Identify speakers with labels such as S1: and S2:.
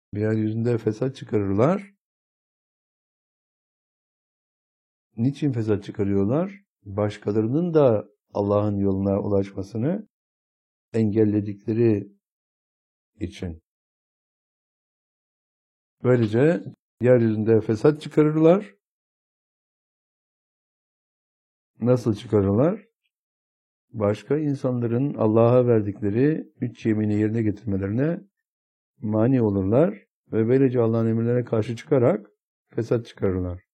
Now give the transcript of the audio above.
S1: Yeryüzünde fesat çıkarırlar. Niçin fesat çıkarıyorlar? Başkalarının da Allah'ın yoluna ulaşmasını engelledikleri için. Böylece yeryüzünde fesat çıkarırlar. Nasıl çıkarırlar? Başka insanların Allah'a verdikleri 3 yemini yerine getirmelerine mani olurlar ve böylece Allah'ın emirlerine karşı çıkarak fesat çıkarırlar.